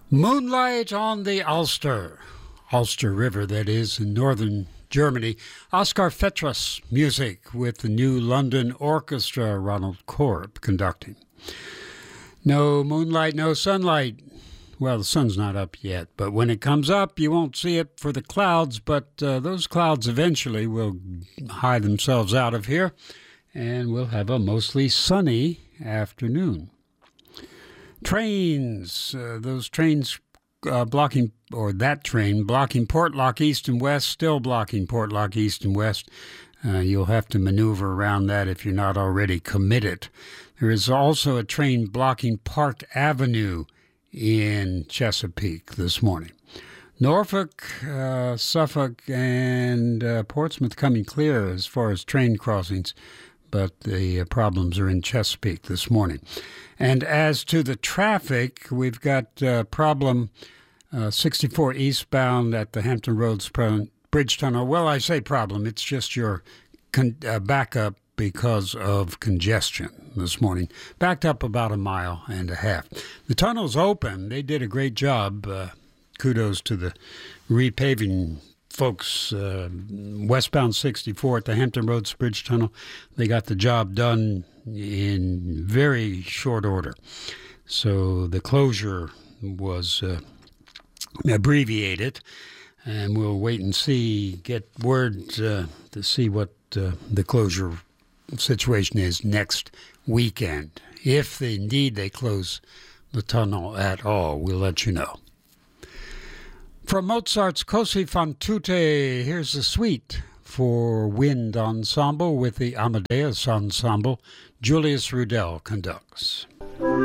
Moonlight on the Ulster River, that is, in northern Germany. Oskar Fetrus music with the New London Orchestra, Ronald Korb conducting. No moonlight, no sunlight. Well, the sun's not up yet, but when it comes up, you won't see it for the clouds, but those clouds eventually will hide themselves out of here, and we'll have a mostly sunny afternoon. Trains, those trains blocking Portlock East and West, still blocking Portlock East and West. You'll have to maneuver around that if you're not already committed. There is also a train blocking Park Avenue in Chesapeake this morning. Norfolk, Suffolk, and Portsmouth coming clear as far as train crossings, but the problems are in Chesapeake this morning. And as to the traffic, we've got problem 64 eastbound at the Hampton Roads Bridge Tunnel. Well, I say problem. It's just your backup because of congestion this morning. Backed up about a mile and a half. The tunnel's open. They did a great job. Kudos to the repaving folks. Westbound 64 at the Hampton Roads Bridge Tunnel. They got the job done in very short order. So the closure was abbreviated, and we'll wait and see, get word to see what the closure situation is next weekend. If indeed they close the tunnel at all, we'll let you know. From Mozart's Così fan tutte, here's a suite for wind ensemble with the Amadeus Ensemble. Julius Rudel conducts.